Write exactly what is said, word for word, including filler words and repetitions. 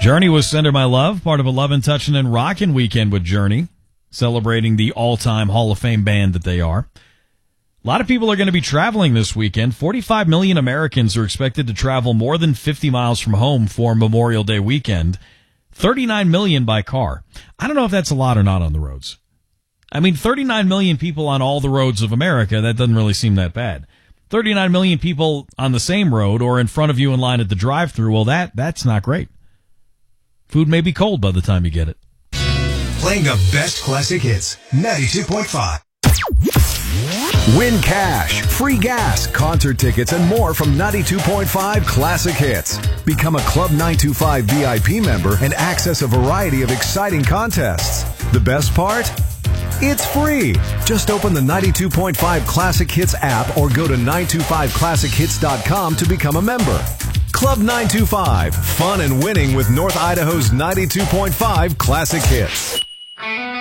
Journey was Sender My Love, part of a Lovin', Touchin' and Rockin' weekend with Journey, celebrating the all-time Hall of Fame band that they are. A lot of people are going to be traveling this weekend. forty-five million Americans are expected to travel more than fifty miles from home for Memorial Day weekend. thirty-nine million by car. I don't know if that's a lot or not on the roads. I mean, thirty-nine million people on all the roads of America, that doesn't really seem that bad. thirty-nine million people on the same road or in front of you in line at the drive-thru, well, that that's not great. Food may be cold by the time you get it. Playing the best classic hits, ninety-two point five. Win cash, free gas, concert tickets, and more from ninety-two point five Classic Hits. Become a Club nine two five V I P member and access a variety of exciting contests. The best part? It's free. Just open the ninety-two point five Classic Hits app or go to nine two five classic hits dot com to become a member. Club nine two five, fun and winning with North Idaho's ninety-two point five Classic Hits.